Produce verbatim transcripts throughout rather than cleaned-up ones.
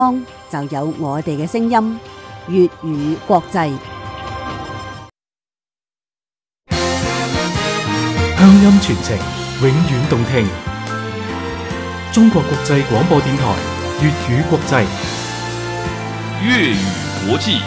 就有我哋嘅聲音，粵語國際鄉音傳情，永遠動聽。中國國際廣播電台粵語國際， 粵語國際。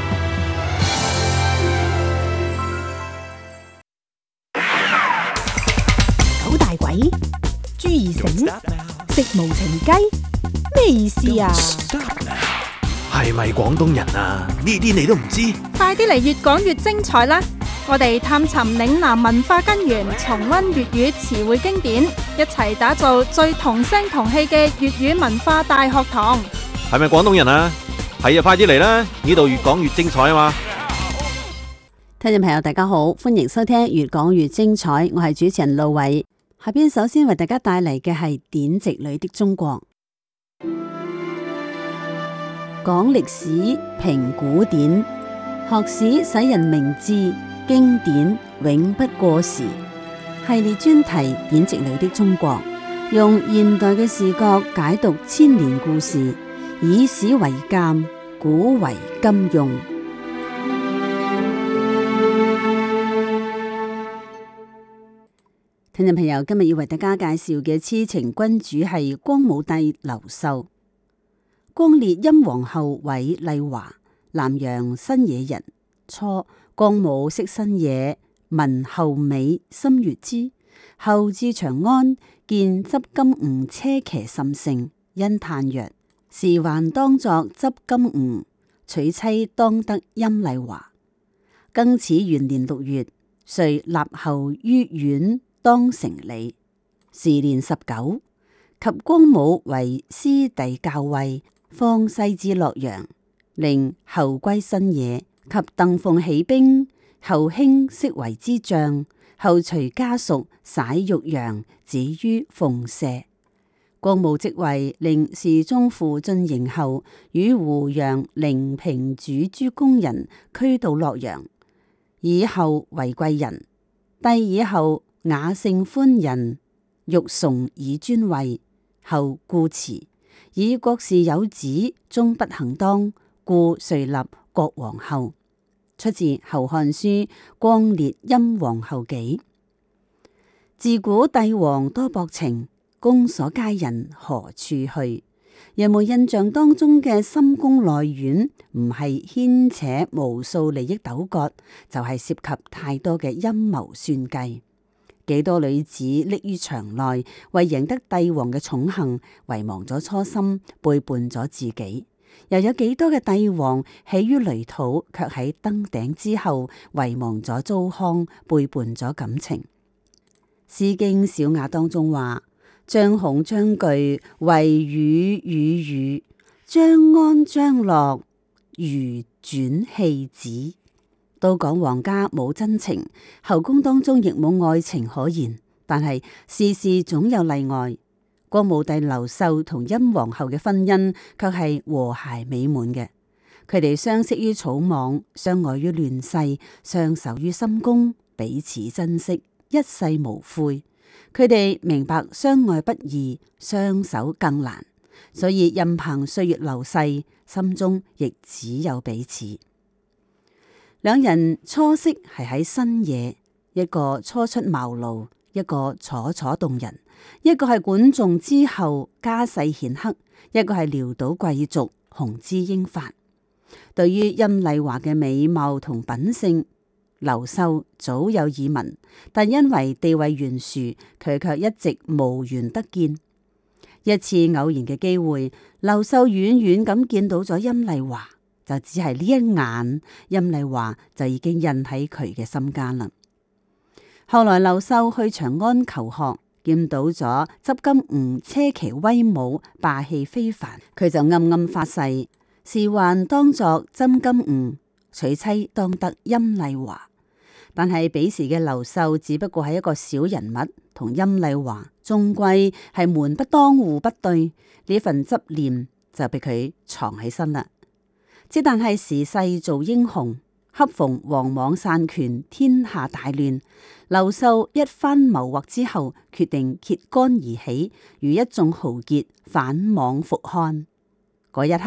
九大簋、朱二繩、食無情雞，咩意思啊？ 係咪廣東人啊？呢啲你都唔知？ 快啲嚟越講越精彩啦！我哋探尋嶺南文化根源，重溫粵語詞彙經典，一齊打造最同聲同氣嘅粵語文化大學堂。 係咪廣東人啊？係啊，快啲嚟啦！呢度越講越精彩啊嘛！ 聽眾朋友大家好，歡迎收聽越講越精彩，我係主持人路偉。下邊首先為大家帶嚟嘅係典籍裏的中國。講歷史，評古典，學史使人明智，經典永不過時。系列專題典籍裏的中國，用現代嘅視角解讀千年故事，以史為鑑，古為今用。聽眾朋友，今日要為大家介紹嘅痴情君主係光武帝劉秀。光烈陰皇后韋麗華，南陽新野人。初，光武識新野，聞后美，心悅之。後至長安，見執金吾車騎甚盛，因嘆曰：時還當作執金吾，娶妻當得陰麗華。庚子元年六月，遂立后於縣當成里，時年十九。及光武為師弟校尉，方西至洛陽，令後歸新野。及鄧鳳起兵，後興悉為之將，後隨家屬徙玉陽，止於鳳舍。光武即位，令侍中傅進營後，與湖陽陵平主諸工人驅到洛陽，以後為貴人。帝以後雅聖寬仁，欲崇以尊位，後故辭，以國事有子，終不行當，故遂立郭皇后。出自《後漢書·光烈陰皇后紀》。自古帝王多薄情，宮所佳人何處去？人們印象當中嘅深宮內院，唔係牽扯無數利益糾葛，就係、是、涉及太多嘅陰謀算計。幾多女子匿於牆內，為贏得帝王嘅寵幸，遺忘咗初心，背叛咗自己。又有幾多嘅帝王起於壘土，卻喺登頂之後遺忘咗糟糠，背叛咗感情。詩經小雅當中話：張孔張據為羽與羽，張安張樂如轉戲子。都講皇家冇真情，後宮當中亦冇愛情可言，但係事事總有例外。光武帝劉秀同陰皇后嘅婚姻卻係和諧美滿嘅，佢哋相識於草莽，相愛於亂世，相守於深宮，彼此珍惜，一世無悔。佢哋明白相愛不易，相守更難，所以任憑歲月流逝，心中亦只有彼此。兩人初識係喺新野，一個初出茅廬，一個楚楚動人。一個係管仲之後家世顯赫，一個係潦倒貴族雄姿英發。對於陰麗華嘅美貌同品性，劉秀早有耳聞，但因為地位懸殊，佢卻一直無緣得見。一次偶然嘅機會，劉秀遠遠咁見到咗陰麗華，就只係呢一眼，陰麗華就已經印喺佢嘅心間啦。後來劉秀去長安求學，見到咗執金吾車騎威武，霸氣非凡，佢就暗暗發誓，時還當作執金吾，娶妻當得陰麗華。但係彼時嘅劉秀只不過係一個小人物，同陰麗華終歸係門不當戶不對，呢份執念就被佢藏起身啦。只但係時勢造英雄。恰逢王莽篡權，天下大亂。劉秀一番謀劃之後，決定揭竿而起，與一眾豪傑反莽復漢。 嗰一刻。